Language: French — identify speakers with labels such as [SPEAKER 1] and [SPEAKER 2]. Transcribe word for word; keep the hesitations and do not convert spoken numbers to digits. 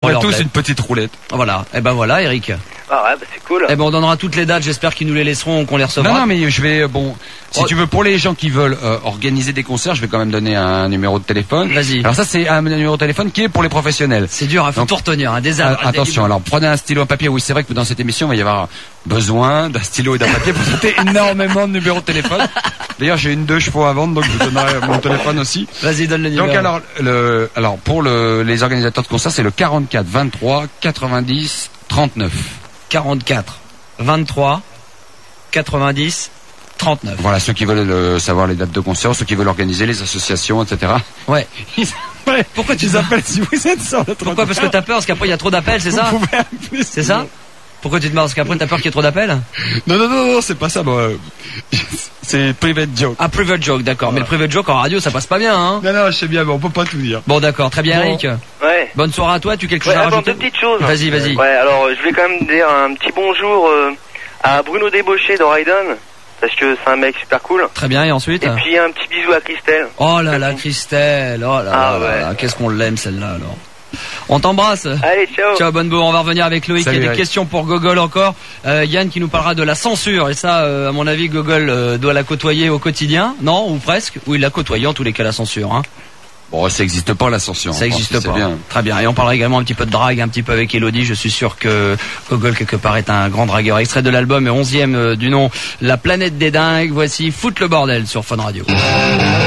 [SPEAKER 1] pourrait
[SPEAKER 2] leur
[SPEAKER 1] tous
[SPEAKER 2] plaide.
[SPEAKER 1] une petite roulette.
[SPEAKER 2] Voilà. Et ben voilà, Eric.
[SPEAKER 3] Ah ouais, bah c'est cool.
[SPEAKER 2] Eh ben on donnera toutes les dates. J'espère qu'ils nous les laisseront, qu'on les recevra.
[SPEAKER 1] Non, non, mais je vais, bon, si
[SPEAKER 2] Oh.
[SPEAKER 1] tu veux, pour les gens qui veulent euh, organiser des concerts, je vais quand même donner un numéro de téléphone.
[SPEAKER 2] Vas-y.
[SPEAKER 1] Alors ça, c'est un numéro de téléphone qui est pour les professionnels.
[SPEAKER 2] C'est dur, il faut
[SPEAKER 1] Donc,
[SPEAKER 2] tout retenir. Hein, des
[SPEAKER 1] Ah,
[SPEAKER 2] arbres,
[SPEAKER 1] attention, alors prenez un stylo, un papier. Oui, c'est vrai que dans cette émission, il va y avoir besoin d'un stylo et d'un papier pour noter énormément de numéros de téléphone. D'ailleurs, j'ai une deux chevaux à vendre, donc je vous donnerai mon téléphone aussi.
[SPEAKER 2] Vas-y, donne le numéro.
[SPEAKER 1] Donc alors, le, alors pour le, les organisateurs de concerts, c'est le quarante-quatre vingt-trois quatre-vingt-dix trente-neuf.
[SPEAKER 2] quarante-quatre vingt-trois quatre-vingt-dix trente-neuf.
[SPEAKER 1] Voilà, ceux qui veulent euh, savoir les dates de concert, ceux qui veulent organiser les associations, et cetera.
[SPEAKER 2] Ouais.
[SPEAKER 1] Ouais,
[SPEAKER 2] Pourquoi tu
[SPEAKER 1] ils appellent si vous êtes sur le
[SPEAKER 2] Pourquoi? Parce que t'as peur, parce qu'après il y a trop d'appels, c'est ça?
[SPEAKER 1] Vous pouvez appeler.
[SPEAKER 2] C'est ça? Pourquoi tu te marres? Parce qu'après t'as peur qu'il y ait trop d'appels?
[SPEAKER 1] Non, non, non, non, c'est pas ça. Bon, euh, c'est private joke.
[SPEAKER 2] Ah, private joke, d'accord. Mais le private joke en radio, ça passe pas bien, hein?
[SPEAKER 1] Non, non, je sais bien, mais on peut pas tout dire.
[SPEAKER 2] Bon, d'accord. Très bien,
[SPEAKER 1] Bon.
[SPEAKER 2] Eric.
[SPEAKER 3] Ouais.
[SPEAKER 2] Bonne soirée à toi. Tu as quelque
[SPEAKER 3] Ouais,
[SPEAKER 2] chose à
[SPEAKER 3] attends,
[SPEAKER 2] rajouter?
[SPEAKER 3] deux petites choses.
[SPEAKER 2] Vas-y, vas-y.
[SPEAKER 3] Ouais, alors euh, je voulais quand même dire un petit bonjour euh, à Bruno Débauché de Raiden, parce que c'est un mec super cool.
[SPEAKER 2] Très bien. Et ensuite?
[SPEAKER 3] Et puis un petit bisou à Christelle.
[SPEAKER 2] Oh là là, Christelle. Oh là
[SPEAKER 3] Ah
[SPEAKER 2] là,
[SPEAKER 3] ouais.
[SPEAKER 2] là. Qu'est-ce qu'on l'aime, celle-là, alors. On t'embrasse.
[SPEAKER 3] Allez, ciao.
[SPEAKER 2] Ciao, bonne bourre. On va revenir avec Loïc.
[SPEAKER 1] Salut,
[SPEAKER 2] Il y a des
[SPEAKER 1] Eric.
[SPEAKER 2] questions pour Gogol encore. Euh, Yann qui nous parlera de la censure. Et ça, euh, à mon avis, Gogol euh, doit la côtoyer au quotidien. Non? Ou presque? Ou il la côtoie en tous les cas, la censure, hein.
[SPEAKER 1] Bon, ça existe pas, l'ascension.
[SPEAKER 2] Ça existe
[SPEAKER 1] C'est
[SPEAKER 2] pas.
[SPEAKER 1] bien.
[SPEAKER 2] Très bien. Et on parlera également un petit peu de drague, un petit peu avec Elodie. Je suis sûr que Gogol, quelque part, est un grand dragueur. Extrait de l'album onzième euh, du nom La planète des dingues. Voici Foot le bordel sur Fun Radio.